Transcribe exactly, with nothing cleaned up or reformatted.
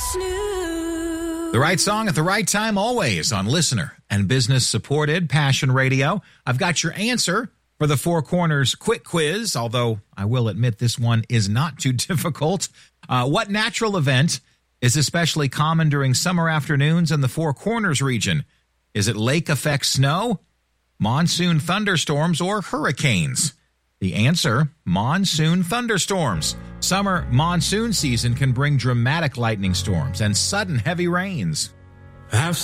snooze. The right song at the right time always on listener and business supported Passion Radio. I've got your answer for the Four Corners quick quiz, although I will admit this one is not too difficult. Uh, what natural event is especially common during summer afternoons in the Four Corners region? Is it lake effect snow, monsoon thunderstorms, or hurricanes? The answer, monsoon thunderstorms. Summer monsoon season can bring dramatic lightning storms and sudden heavy rains. I've